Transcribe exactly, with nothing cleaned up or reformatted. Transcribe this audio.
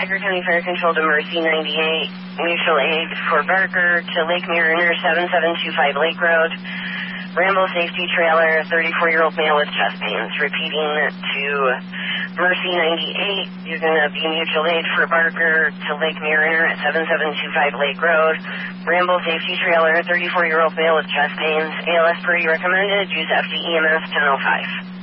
Tiger County Fire Control to Mercy ninety-eight, mutual aid for Barker to Lake Mariner seven seven two five Lake Road, Rambo safety trailer, thirty-four-year-old male with chest pains. Repeating to Mercy ninety-eight, you're going to be mutual aid for Barker to Lake Mariner at seven seven two five Lake Road, Rambo safety trailer, thirty-four-year-old male with chest pains. A L S per recommended, use F D E M S ten oh five.